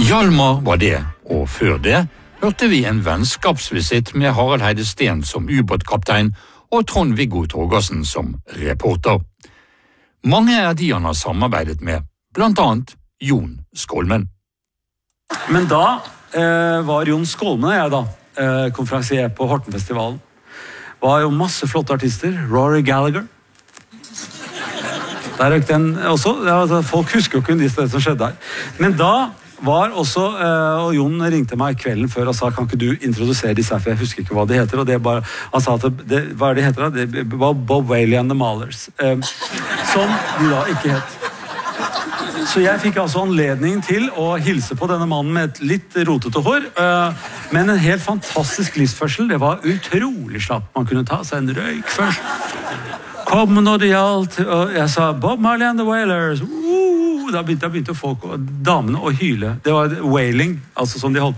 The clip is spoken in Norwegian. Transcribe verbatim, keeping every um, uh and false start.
Hjalmar var det, og før det hørte vi en vennskapsvisitt med Harald Heide Steen som ubåtkaptein og Trond-Viggo Torgersen som reporter. Mange er de han har samarbeidet med, blant annet Jon Skolmen. Men da eh, var Jon Skolmen og jeg da, eh, konferansier på Hortenfestivalen. Var jo masse flotte artister, Rory Gallagher. Der røk den også, ja, folk husker jo ikke det som skjedde der. Men da var også, og Jon ringte meg kvelden før og sa, kan ikke du introdusere disse her, for jeg husker ikke hva de heter, og det bare, han sa at det, hva er det heter da? Det var Bob Whaley and the Maulers, som de da ikke het. Så jeg fikk altså anledning til å hilse på denne mannen med et litt rotete hår, men en helt fantastisk livsførsel. Det var utrolig slapp. Man kunne ta seg en røyk først. Kom når det gjaldt, og jeg sa Bob Marley and the Wailers. Uh, da begynte, da begynte folk, damene å hyle. Det var wailing, altså som de holdt